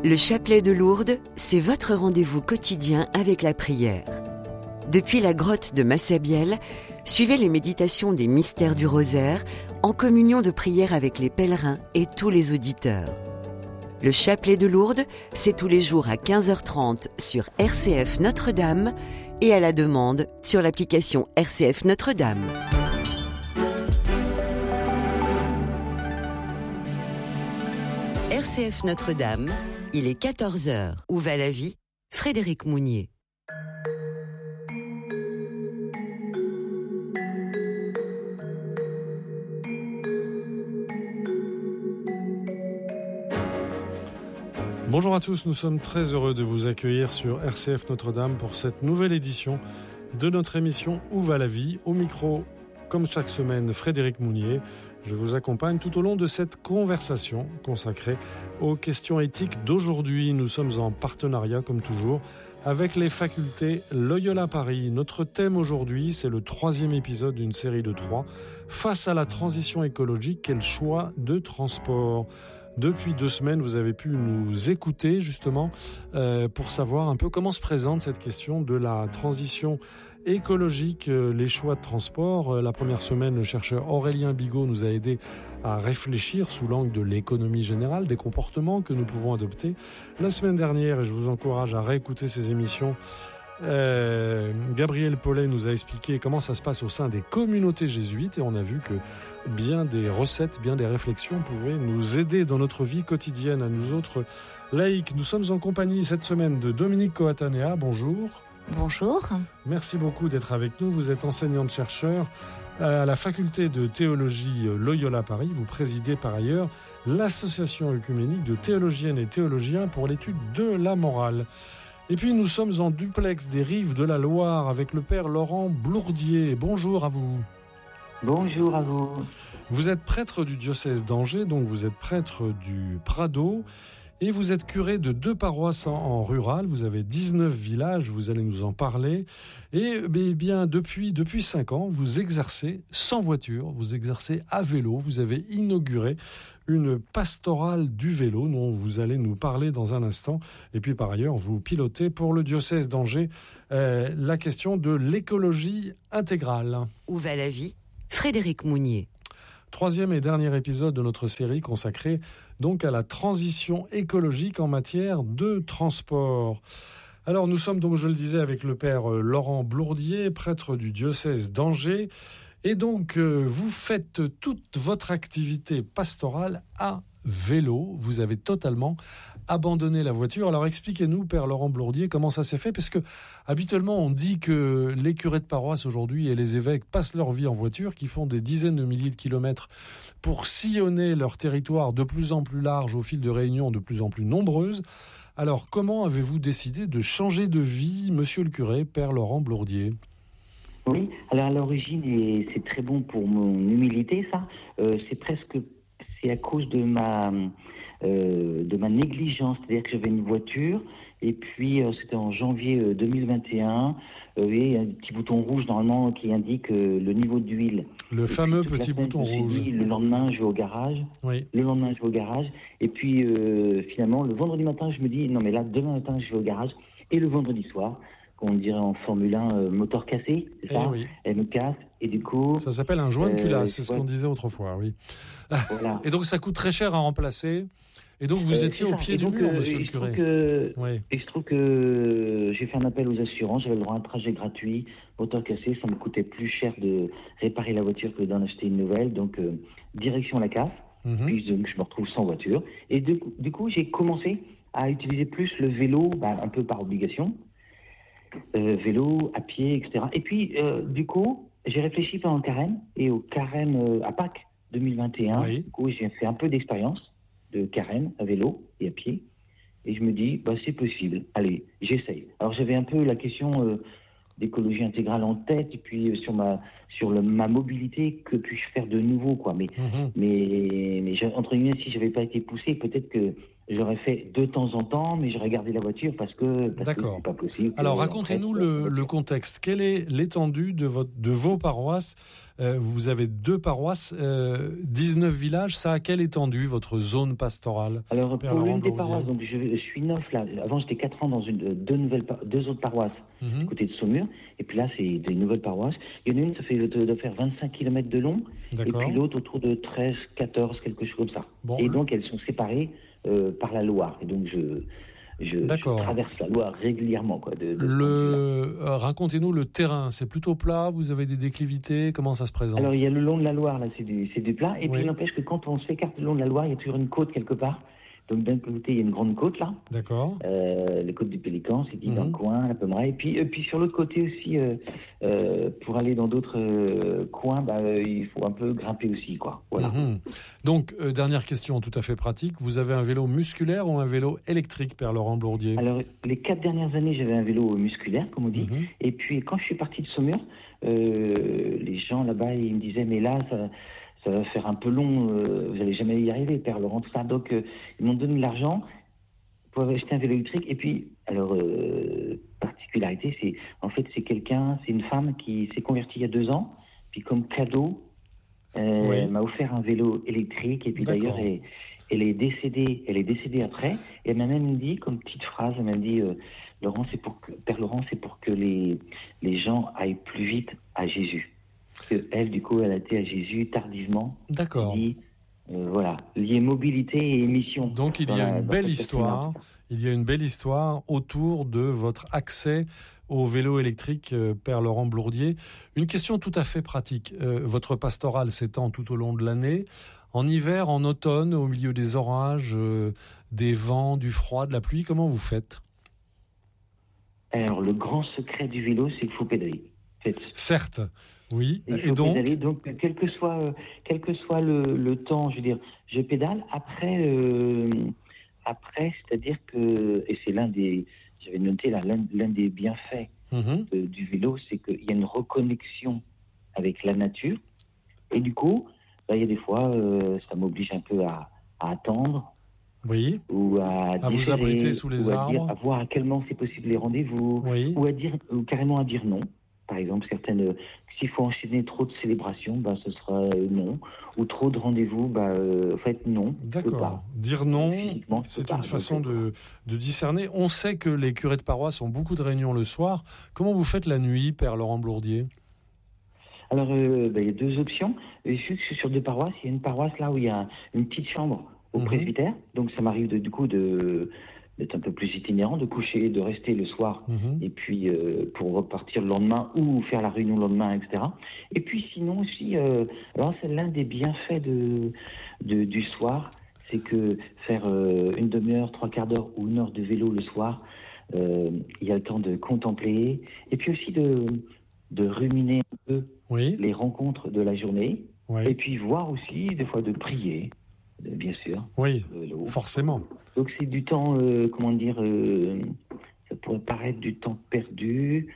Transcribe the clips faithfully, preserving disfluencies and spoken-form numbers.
Le chapelet de Lourdes, c'est votre rendez-vous quotidien avec la prière. Depuis la grotte de Massabielle, suivez les méditations des mystères du rosaire en communion de prière avec les pèlerins et tous les auditeurs. Le chapelet de Lourdes, c'est tous les jours à quinze heures trente sur R C F Notre-Dame et à la demande sur l'application R C F Notre-Dame. R C F Notre-Dame, il est quatorze heures. Où va la vie ? Frédéric Mounier. Bonjour à tous, nous sommes très heureux de vous accueillir sur R C F Notre-Dame pour cette nouvelle édition de notre émission Où va la vie ? Au micro, comme chaque semaine, Frédéric Mounier. Je vous accompagne tout au long de cette conversation consacrée aux questions éthiques d'aujourd'hui. Nous sommes en partenariat, comme toujours, avec les facultés Loyola Paris. Notre thème aujourd'hui, c'est le troisième épisode d'une série de trois. Face à la transition écologique, quel choix de transport ? Depuis deux semaines, vous avez pu nous écouter justement euh, pour savoir un peu comment se présente cette question de la transition écologique, euh, les choix de transport. Euh, la première semaine, le chercheur Aurélien Bigot nous a aidé à réfléchir sous l'angle de l'économie générale, des comportements que nous pouvons adopter. La semaine dernière, et je vous encourage à réécouter ces émissions, Euh, Gabriel Paulet nous a expliqué comment ça se passe au sein des communautés jésuites et on a vu que bien des recettes, bien des réflexions pouvaient nous aider dans notre vie quotidienne à nous autres laïcs. Nous sommes en compagnie cette semaine de Dominique Coatanea. Bonjour. Bonjour. Merci beaucoup d'être avec nous. Vous êtes enseignante-chercheur à la faculté de théologie Loyola Paris. Vous présidez par ailleurs l'association œcuménique de théologiennes et théologiens pour l'étude de la morale. Et puis nous sommes en duplex des rives de la Loire avec le père Laurent Blourdier. Bonjour à vous. Bonjour à vous. Vous êtes prêtre du diocèse d'Angers, donc vous êtes prêtre du Prado et vous êtes curé de deux paroisses en, en rural. Vous avez dix-neuf villages, vous allez nous en parler. Et eh bien depuis, depuis cinq ans, vous exercez sans voiture, vous exercez à vélo. Vous avez inauguré une pastorale du vélo dont vous allez nous parler dans un instant. Et puis par ailleurs, vous pilotez pour le diocèse d'Angers euh, la question de l'écologie intégrale. Où va la vie ? Frédéric Mounier. Troisième et dernier épisode de notre série consacrée donc à la transition écologique en matière de transport. Alors nous sommes donc, je le disais, avec le père Laurent Blourdier, prêtre du diocèse d'Angers. Et donc, euh, vous faites toute votre activité pastorale à vélo. Vous avez totalement abandonné la voiture. Alors, expliquez-nous, père Laurent Blourdier, comment ça s'est fait ? Parce que, habituellement, on dit que les curés de paroisse aujourd'hui et les évêques passent leur vie en voiture, qui font des dizaines de milliers de kilomètres pour sillonner leur territoire de plus en plus large au fil de réunions de plus en plus nombreuses. Alors, comment avez-vous décidé de changer de vie, monsieur le curé, père Laurent Blourdier ? Oui, alors à l'origine, et c'est très bon pour mon humilité, ça, euh, c'est presque, c'est à cause de ma, euh, de ma négligence, c'est-à-dire que j'avais une voiture, et puis euh, c'était en janvier euh, deux mille vingt et un, euh, et un petit bouton rouge normalement qui indique euh, le niveau d'huile. Le et fameux puis, petit semaine, bouton je me rouge. suis dit, le lendemain, je vais au garage. Oui. Le lendemain, je vais au garage, et puis euh, finalement, le vendredi matin, je me dis, non mais là, demain matin, je vais au garage, et le vendredi soir, on dirait en Formule un, euh, moteur cassé, c'est Eh ça oui. Elle me casse, et du coup... Ça s'appelle un joint de euh, culasse, c'est ce ouais. qu'on disait autrefois, oui. Voilà. Et donc ça coûte très cher à remplacer. Et donc vous Euh, étiez au pied et du donc, mur, euh, monsieur il le se trouve curé. que- Oui. Et je trouve que j'ai fait un appel aux assurances, j'avais le droit à un trajet gratuit, moteur cassé, ça me coûtait plus cher de réparer la voiture que d'en acheter une nouvelle, donc euh, direction la C A F, Mhm. puis donc, je me retrouve sans voiture. Et du coup, du coup, j'ai commencé à utiliser plus le vélo, bah, un peu par obligation, euh, vélo, à pied, et cetera. Et puis, euh, du coup, j'ai réfléchi pendant le carême, et au carême euh, à Pâques deux mille vingt et un, Oui. du coup, j'ai fait un peu d'expérience de carême à vélo et à pied. Et je me dis, bah, c'est possible. Allez, j'essaye. Alors, j'avais un peu la question euh, d'écologie intégrale en tête, et puis euh, sur ma sur le, ma mobilité, que puis-je faire de nouveau, quoi. Mais, Mhm. mais, mais j'ai- entre guillemets, si j'avais pas été poussé, peut-être que j'aurais fait de temps en temps, mais j'aurais gardé la voiture parce que, parce que c'est pas possible. Alors racontez-nous le, le contexte. Quelle est l'étendue de, votre, de vos paroisses? euh, Vous avez deux paroisses, euh, dix-neuf villages. Ça a quelle étendue, votre zone pastorale? Alors pour l'une des paroisses, donc je, je suis neuf là. Avant j'étais quatre ans dans une, deux, nouvelles, deux autres paroisses, mm-hmm. du côté de Saumur. Et puis là c'est des nouvelles paroisses. Il y en a une, ça fait de faire vingt-cinq kilomètres de long. D'accord. Et puis l'autre autour de treize, quatorze, quelque chose comme ça. Bon, et donc elles sont séparées Euh, par la Loire. Et donc, je, je, je traverse la Loire régulièrement. Quoi, de, de le... euh, racontez-nous le terrain. C'est plutôt plat? Vous avez des déclivités? Comment ça se présente? Alors, il y a le long de la Loire, là, c'est du, c'est du plat. Et oui. puis, il n'empêche que quand on s'écarte le long de la Loire, il y a toujours une côte quelque part. Donc, d'un côté, il y a une grande côte, là. D'accord. Euh, les côtes du Pélican, c'est dit mmh. dans le coin, la Pommeraye. Et puis, et puis sur l'autre côté aussi, euh, euh, pour aller dans d'autres euh, coins, bah, euh, il faut un peu grimper aussi, quoi. Voilà. Mmh. Donc, euh, dernière question tout à fait pratique. Vous avez un vélo musculaire ou un vélo électrique, Père Laurent Blourdier? Alors, les quatre dernières années, j'avais un vélo musculaire, comme on dit. Mmh. Et puis, quand je suis parti de Saumur, euh, les gens là-bas, ils me disaient, mais là, ça... ça va faire un peu long, euh, vous n'allez jamais y arriver, Père Laurent, tout ça. Donc, euh, ils m'ont donné de l'argent pour acheter un vélo électrique. Et puis, alors, euh, particularité, c'est, en fait, c'est quelqu'un, c'est une femme qui s'est convertie il y a deux ans, puis comme cadeau, euh, oui. m'a offert un vélo électrique. Et puis D'accord. d'ailleurs, elle, elle est décédée, elle est décédée après. Et elle m'a même dit, comme petite phrase, elle m'a dit, euh, Laurent, c'est pour que, Père Laurent, c'est pour que les, les gens aillent plus vite à Jésus. Que elle, du coup, elle a été à Jésus tardivement. D'accord. Dit, euh, voilà, lié mobilité et mission. Donc il y a la, une belle histoire. Il y a une belle histoire autour de votre accès au vélo électrique, euh, Père Laurent Blourdier. Une question tout à fait pratique. Euh, votre pastorale s'étend tout au long de l'année. En hiver, en automne, au milieu des orages, euh, des vents, du froid, de la pluie, comment vous faites? Alors, le grand secret du vélo, c'est qu'il faut pédaler. Faites. Certes, oui. Et, et donc, pédaler, donc quel que soit, euh, quel que soit le, le temps, je veux dire, je pédale. Après, euh, après, c'est-à-dire que, et c'est l'un des, j'avais noté là, l'un, l'un des bienfaits mm-hmm. euh, du vélo, c'est qu'il y a une reconnexion avec la nature. Et du coup, bah, il y a des fois, euh, ça m'oblige un peu à, à attendre. Oui. Ou à, à vous abriter sous les ou à arbres. Dire, à voir à quel moment c'est possible les rendez-vous. Oui. Ou à dire, ou carrément à dire non. Par exemple, certaines, s'il faut enchaîner trop de célébrations, bah, ce sera euh, non. Ou trop de rendez-vous, bah, euh, en fait, non. D'accord. Dire non, c'est une façon de, de discerner. On sait que les curés de paroisse ont beaucoup de réunions le soir. Comment vous faites la nuit, Père Laurent Blourdier? Alors, euh, bah, il y a deux options. Je suis sur deux paroisses. Il y a une paroisse là où il y a une petite chambre au mmh. presbytère. Donc, ça m'arrive de, du coup de... d'être un peu plus itinérant, de coucher, de rester le soir, mmh. et puis euh, pour repartir le lendemain ou faire la réunion le lendemain, et cetera. Et puis sinon aussi, euh, alors c'est l'un des bienfaits de, de, du soir, c'est que faire euh, une demi-heure, trois quarts d'heure ou une heure de vélo le soir, euh, il y a le temps de contempler, et puis aussi de, de ruminer un peu oui. les rencontres de la journée, oui. et puis voir aussi des fois de prier. Bien sûr. Oui, forcément. Donc c'est du temps, euh, comment dire, euh, ça pourrait paraître du temps perdu,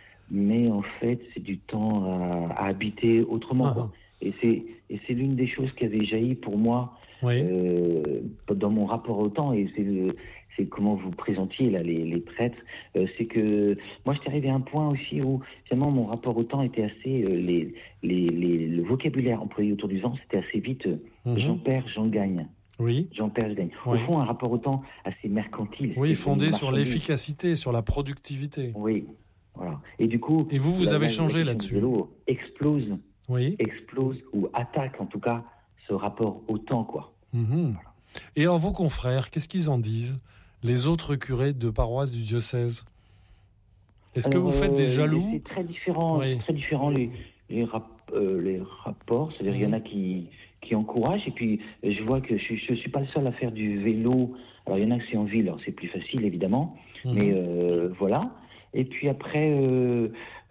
mais en fait c'est du temps à, à habiter autrement. Ah. Quoi. Et c'est et c'est l'une des choses qui avait jailli pour moi oui. euh, dans mon rapport au temps, et c'est le, c'est comment vous présentiez là les, les prêtres. Euh, c'est que moi j'étais arrivé à un point aussi où finalement mon rapport au temps était assez euh, les, les les le vocabulaire employé autour du temps, c'était assez vite. Euh, mm-hmm. J'en perds, j'en gagne. Oui. J'en perds, je gagne. Oui. Au fond, un rapport au temps assez mercantile. Oui, fondé sur l'efficacité, sur la productivité. Oui, voilà. Et du coup... Et vous, vous la, avez la, changé la là-dessus. Le vélo explose, oui. explose, ou attaque en tout cas, ce rapport au temps, quoi. Mm-hmm. Voilà. Et alors, vos confrères, qu'est-ce qu'ils en disent? Les autres curés de paroisse du diocèse? Est-ce alors, que vous faites des jaloux? C'est très différent, oui. c'est très différent les, les, rap, euh, les rapports. C'est-à-dire qu'il mmh. y en a qui... qui encourage, et puis je vois que je ne suis pas le seul à faire du vélo. Alors il y en a que c'est en ville, alors c'est plus facile évidemment, mmh. mais euh, voilà. Et puis après, euh,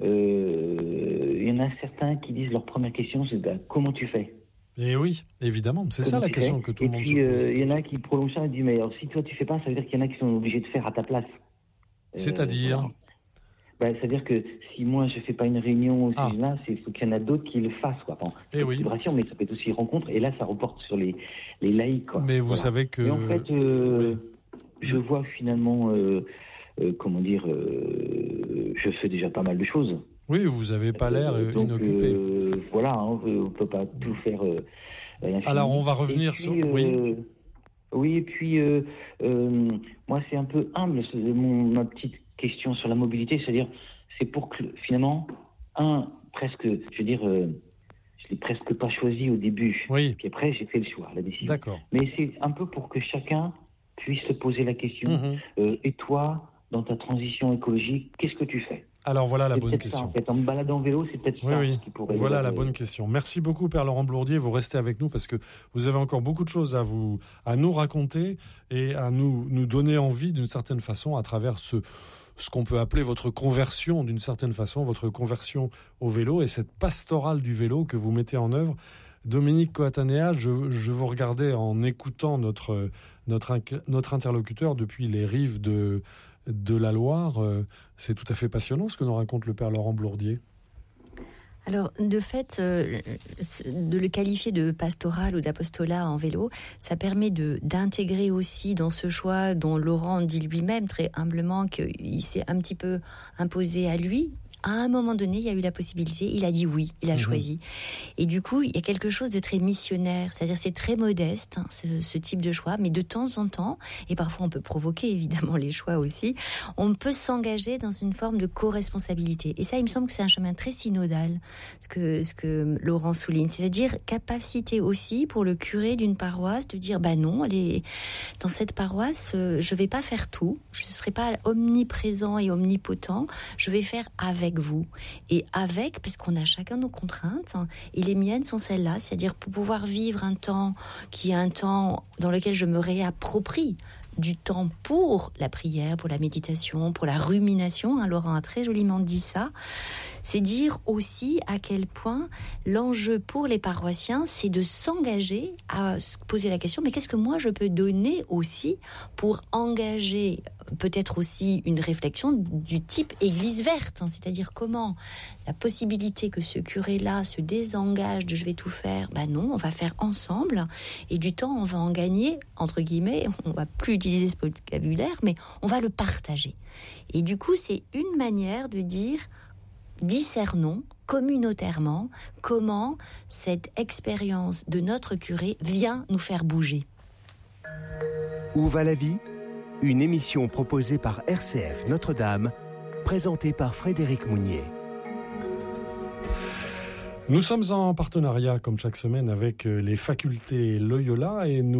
euh, il y en a certains qui disent leur première question, c'est bah, comment tu fais? Et oui, évidemment, c'est ça la question que tout le monde se pose. Et puis il y en a qui prolongent ça et disent mais alors si toi tu fais pas, ça veut dire qu'il y en a qui sont obligés de faire à ta place. C'est-à-dire euh, voilà. Bah, c'est-à-dire que si moi je fais pas une réunion Ah. aussi là, c'est faut qu'il y en a d'autres qui le fassent, quoi. Bon, Eh oui. célébration, mais ça peut être aussi rencontre, et là ça reporte sur les, les laïcs, quoi. Mais vous Voilà. savez que... Et en fait, euh, Oui. je vois finalement, euh, euh, comment dire, euh, je fais déjà pas mal de choses. Oui, vous n'avez pas l'air Euh, euh, donc, inoccupé. euh, voilà, hein, on ne peut pas tout faire euh, à l'infini. Alors, on va revenir Et puis, sur... euh, Oui. Oui, et puis, euh, euh, moi, c'est un peu humble, c'est mon, ma petite question sur la mobilité, c'est-à-dire, c'est pour que, finalement, un, presque, je veux dire, euh, je l'ai presque pas choisi au début. Oui. Puis après, j'ai fait le choix, la décision. D'accord. Mais c'est un peu pour que chacun puisse se poser la question, Mhm. euh, et toi, dans ta transition écologique, qu'est-ce que tu fais? Alors, voilà la C'est bonne peut-être question. ça, en fait. En me baladant en vélo, c'est peut-être Oui, ça oui. qui pourrait... Voilà la euh, bonne question. Merci beaucoup, Père Laurent Blourdier. Vous restez avec nous parce que vous avez encore beaucoup de choses à, vous, à nous raconter et à nous, nous donner envie, d'une certaine façon, à travers ce, ce qu'on peut appeler votre conversion, d'une certaine façon, votre conversion au vélo et cette pastorale du vélo que vous mettez en œuvre. Dominique Coatanea, je, je vous regardais en écoutant notre, notre, notre interlocuteur depuis les rives de... de la Loire. C'est tout à fait passionnant ce que nous raconte le Père Laurent Blourdier. Alors, de fait, euh, de le qualifier de pastoral ou d'apostolat en vélo, ça permet de, d'intégrer aussi dans ce choix dont Laurent dit lui-même très humblement qu'il s'est un petit peu imposé à lui. À un moment donné, il y a eu la possibilité, il a dit oui, il a mmh. choisi. Et du coup, il y a quelque chose de très missionnaire, c'est-à-dire c'est très modeste, hein, ce, ce type de choix, mais de temps en temps, et parfois on peut provoquer évidemment les choix aussi, on peut s'engager dans une forme de co-responsabilité. Et ça, il me semble que c'est un chemin très synodal, ce que, ce que Laurent souligne, c'est-à-dire capacité aussi pour le curé d'une paroisse de dire, bah non, allez, dans cette paroisse, je ne vais pas faire tout, je ne serai pas omniprésent et omnipotent, je vais faire avec vous. Et avec, parce qu'on a chacun nos contraintes, hein, et les miennes sont celles-là, c'est-à-dire pour pouvoir vivre un temps qui est un temps dans lequel je me réapproprie du temps pour la prière, pour la méditation, pour la rumination, hein, Laurent a très joliment dit ça, c'est dire aussi à quel point l'enjeu pour les paroissiens, c'est de s'engager à se poser la question, mais qu'est-ce que moi je peux donner aussi pour engager peut-être aussi une réflexion du type église verte, hein, c'est-à-dire comment la possibilité que ce curé-là se désengage de je vais tout faire, ben non, on va faire ensemble, et du temps on va en gagner, entre guillemets, on va plus utiliser ce vocabulaire, mais on va le partager. Et du coup, c'est une manière de dire, discernons communautairement comment cette expérience de notre curé vient nous faire bouger. Où va la vie ? Une émission proposée par R C F Notre-Dame, présentée par Frédéric Mounier. Nous sommes en partenariat, comme chaque semaine, avec les facultés Loyola et nous